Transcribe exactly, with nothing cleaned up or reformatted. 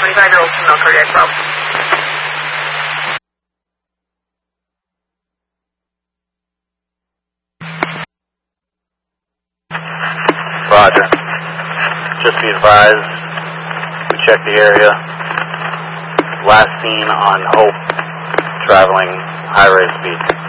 twenty-five-year-old female cardiac problem. Roger. Just be advised, we checked the area. Last seen on Hope, traveling high rate of speed.